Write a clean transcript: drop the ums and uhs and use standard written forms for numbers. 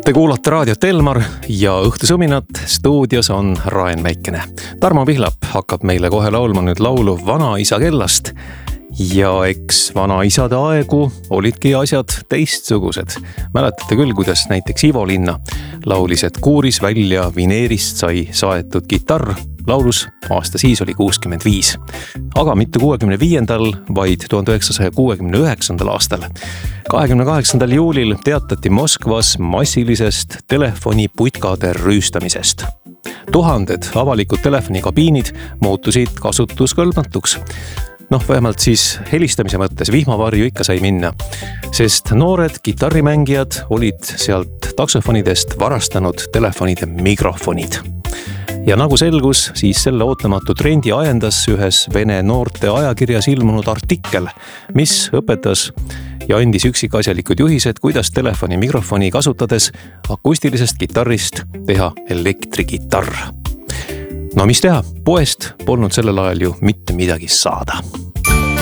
Te kuulate raadiot Elmar ja õhtusuminat stuudios on Raen Mäikene. Tarmo Pihlap hakkab meile kohe laulma nüüd laulu Vanaisa kellast. Ja eks vanaisade aegu olidki asjad teistsugused. Mäletate küll, kuidas näiteks Ivo Linna laulis, et kuuris välja vineerist sai saetud kitarr. Laulus aasta siis oli 65. Aga mitte 65. vaid 1969. aastal. 28. juulil teatati Moskvas massilisest telefoniputkade rüüstamisest. Tuhanded avalikud telefonikabiinid muutusid kasutuskõlbmatuks. Vähemalt siis helistamise mõttes vihmavarju ikka sai minna, sest noored kitarrimängijad olid sealt taksofonidest varastanud telefonide mikrofonid. Ja nagu selgus, siis selle ootamatu trendi ajendas ühes Vene noorte ajakirjas ilmunud artikkel, mis õpetas ja andis üksikasjalikud juhised, kuidas telefoni mikrofoni kasutades akustilisest kitarrist teha elektrikitarr. No mis teha, poest polnud sellel ajal ju mitte midagi saada.